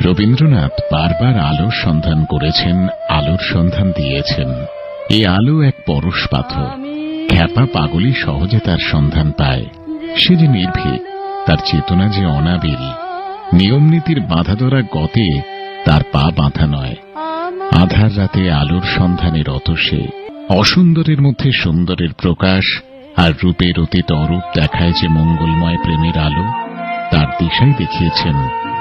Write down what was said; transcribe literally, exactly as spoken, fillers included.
রবীন্দ্রনাথ বারবার আলোর সন্ধান করেছেন, আলোর সন্ধান দিয়েছেন। এই আলো এক পরশ পাথর, খ্যাপা পাগলই সহজে তার সন্ধান পায়। সে যে নির্ভীক, তার চেতনা যে অনাবিল, নিয়ম নীতির বাঁধা ধরা গতে তার পা বাঁধা নয়। আধার রাতে আলোর সন্ধানে রত সে, অসুন্দরের মধ্যে সুন্দরের প্রকাশ, আর রূপের অতীত অরূপ দেখায় যে মঙ্গলময় প্রেমের আলো, তার দিশাই দেখিয়েছেন